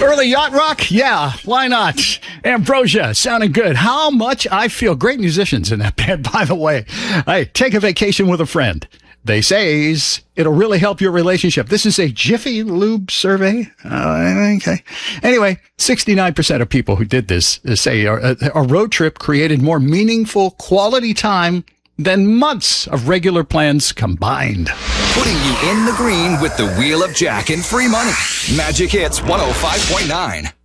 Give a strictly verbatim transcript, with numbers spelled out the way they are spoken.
Early yacht rock? Yeah, why not? Ambrosia, sounding good. How much I feel. Great musicians in that band, by the way. Hey, take a vacation with a friend. They say it'll really help your relationship. This is a Jiffy Lube survey. Uh, okay. Anyway, sixty-nine percent of people who did this say a, a road trip created more meaningful quality time than months of regular plans combined. Putting you in the green with the Wheel of Jack and free money. Magic Hits one oh five point nine.